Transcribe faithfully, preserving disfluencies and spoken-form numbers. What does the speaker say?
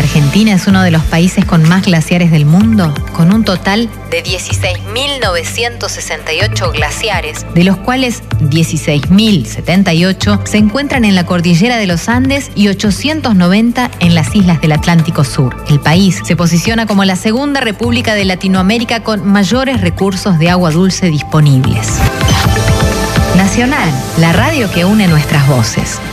Argentina es uno de los países con más glaciares del mundo, con un total de dieciséis mil novecientos sesenta y ocho glaciares, de los cuales dieciséis mil setenta y ocho se encuentran en la cordillera de los Andes y ochocientos noventa en las islas del Atlántico Sur. El país se posiciona como la segunda república de Latinoamérica con mayores recursos de agua dulce disponibles. Nacional, la radio que une nuestras voces.